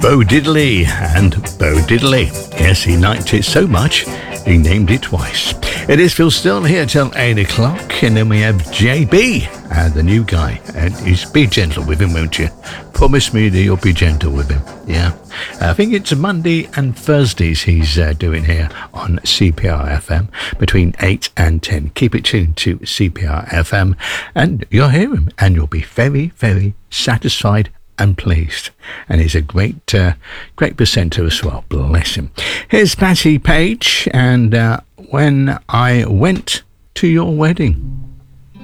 Bo Diddley and Bo Diddley. Yes, he liked it so much, he named it twice. It is Phil Still here till 8 o'clock, and then we have JB, the new guy. And be gentle with him, won't you? Promise me that you'll be gentle with him. Yeah. I think it's Monday and Thursdays he's doing here on CPR FM between 8 and 10. Keep it tuned to CPR FM, and you'll hear him, and you'll be very, very satisfied and pleased. And he's a great presenter as well. Bless him. Here's Patty Page and When I Went to Your Wedding.